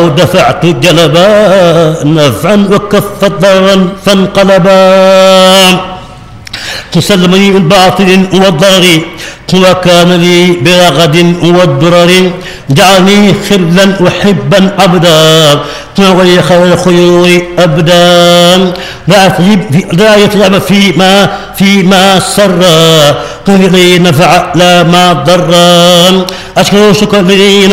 دفعت جلبا نفعا وكفت ضرا فانقلبا تسلمني من باطل والضرر وكان لي برغد والدرر جعلني خلا وحبا عبدا ولي خير الخيور ابدا لا يتعب فيما سر لي نفع لا ما ضر اشكر شكر